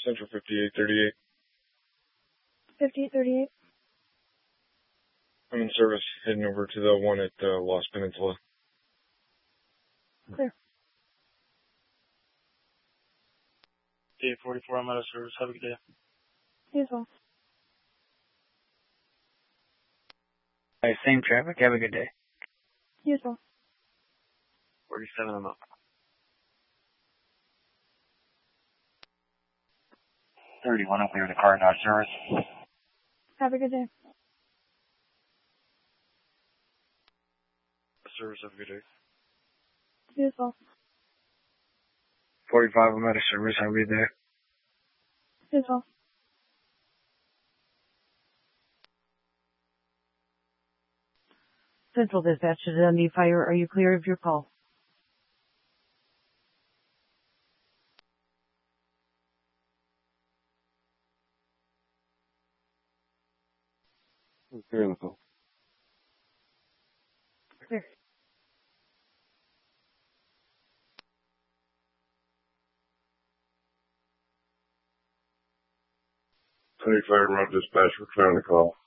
Central 5838. 5838. I'm in service, heading over to the one at Lost Peninsula. Clear. 844, I'm out of service. Have a good day. You as well. Alright, same traffic. Have a good day. You as well. 47, I'm up. 31, I'm clear the car, not service. Have a good day. Service, have a good day. You as well. 45, I'm out of service. Have a good day. You as well. Central Dispatch to Dundee Fire. Are you clear of your call? Clear the call. Clear. Fire Road Dispatch, we're clearing the call.